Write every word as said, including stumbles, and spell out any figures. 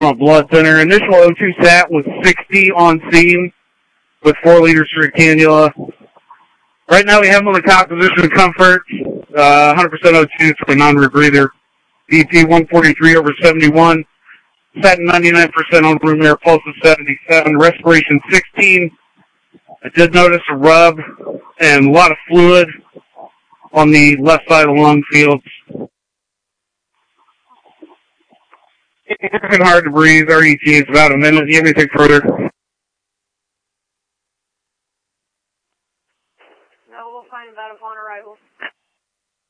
from a blood center. Initial O two sat was sixty on scene with four liters through a cannula. Right now we have him on the cot position of comfort, uh, one hundred percent O two for a non-rebreather. B P one forty-three over seventy-one. Sat ninety-nine percent on room air, pulse of seventy-seven, respiration sixteen. I did notice a rub and a lot of fluid on the left side of the lung fields. It's hard to breathe. Our E T is about a minute. Do you have anything further?